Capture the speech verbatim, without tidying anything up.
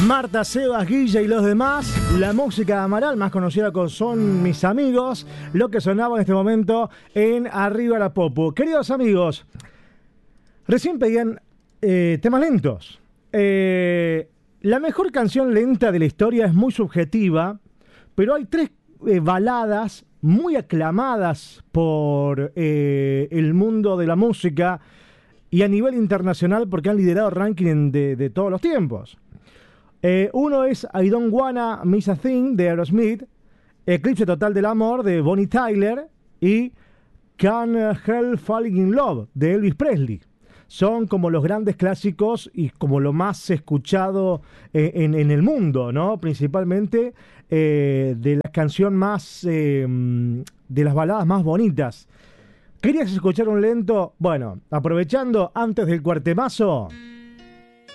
Marta, Sebas, Guilla y los demás. La música de Amaral, más conocida como Son Mis Amigos, lo que sonaba en este momento en Arriba la Popu. Queridos amigos, recién pedían eh, temas lentos. Eh, la mejor canción lenta de la historia es muy subjetiva, pero hay tres eh, baladas muy aclamadas por eh, el mundo de la música y a nivel internacional porque han liderado ranking de, de todos los tiempos. Eh, uno es I Don't Wanna Miss a Thing de Aerosmith, Eclipse Total del Amor de Bonnie Tyler y Can't Help Falling in Love de Elvis Presley. Son como los grandes clásicos y como lo más escuchado eh, en, en el mundo, ¿no? Principalmente eh, de la canción más, eh, de las baladas más bonitas. ¿Querías escuchar un lento? Bueno, aprovechando antes del cuartemazo,